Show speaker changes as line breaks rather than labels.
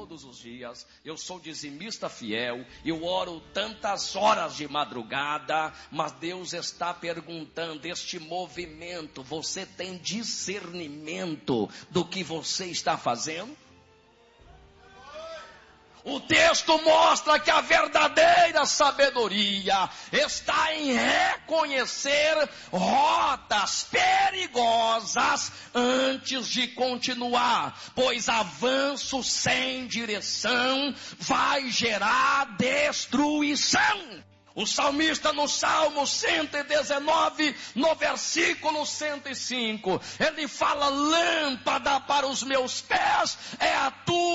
todos os dias, eu sou dizimista fiel, eu oro tantas horas de madrugada, mas Deus está perguntando, este movimento, você tem discernimento do que você está fazendo? O texto mostra que a verdadeira sabedoria está em reconhecer rotas perigosas antes de continuar, pois avanço sem direção vai gerar destruição. O salmista no Salmo 119, no versículo 105, ele fala: lâmpada para os meus pés é a tua